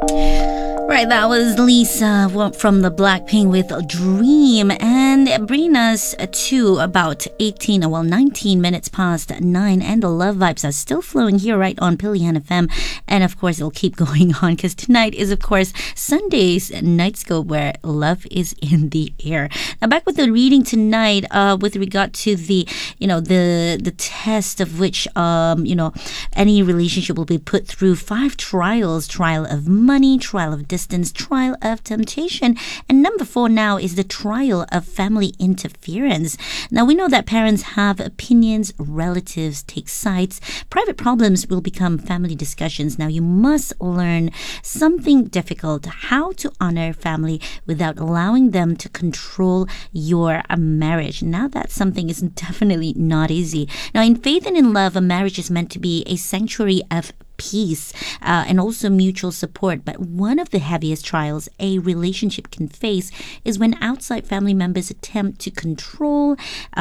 Right, that was Lisa from the Blackpink with Dream, and bring us to about 19 minutes past 9, and the love vibes are still flowing here right on Pilihan FM, and of course it'll keep going on because tonight is of course Sunday's Nightscope where love is in the air. Now back with the reading tonight, with regard to the test of which any relationship will be put through 5 trials: trial of money, trial of distance, trial of temptation, and number 4 now is the trial of family interference. Now we know that parents have opinions, relatives take sides, private problems will become family discussions. Now you must learn something difficult: how to honor family without allowing them to control your marriage. Now that's something is definitely not easy. Now in faith and in love, a marriage is meant to be a sanctuary of peace and also mutual support. But one of the heaviest trials a relationship can face is when outside family members attempt to control,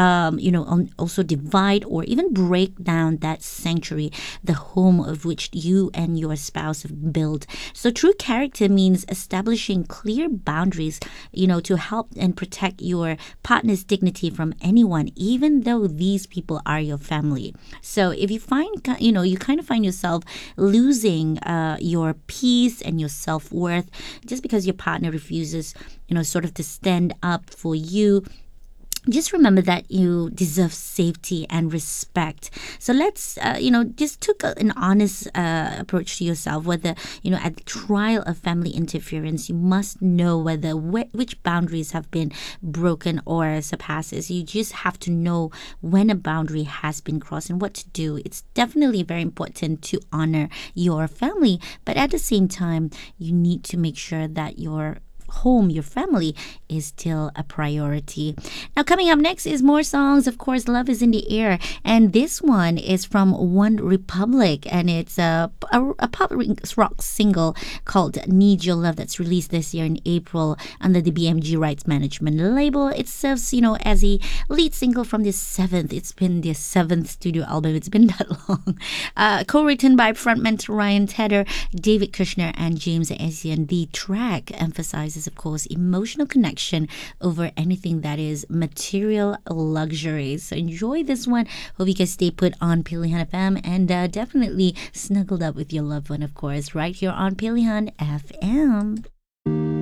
also divide or even break down that sanctuary, the home of which you and your spouse have built. So true character means establishing clear boundaries, to help and protect your partner's dignity from anyone, even though these people are your family. So if you find, you kind of find yourself losing your peace and your self-worth just because your partner refuses, sort of to stand up for you, just remember that you deserve safety and respect. So let's, just take an honest approach to yourself. Whether, at the trial of family interference, you must know whether which boundaries have been broken or surpasses. You just have to know when a boundary has been crossed and what to do. It's definitely very important to honor your family, but at the same time, you need to make sure that your home, your family, is still a priority. Now coming up next is more songs. Of course, Love is in the Air, and this one is from One Republic, and it's a pop rock single called Need Your Love that's released this year in April under the BMG Rights Management label. It serves, as a lead single from their 7th studio album. It's been that long. Co-written by frontman Ryan Tedder, David Kushner, and James Essien. The track emphasizes, of course, emotional connection over anything that is material luxuries. So enjoy this one. Hope you guys stay put on Pilihan FM and definitely snuggled up with your loved one, of course, right here on Pilihan FM.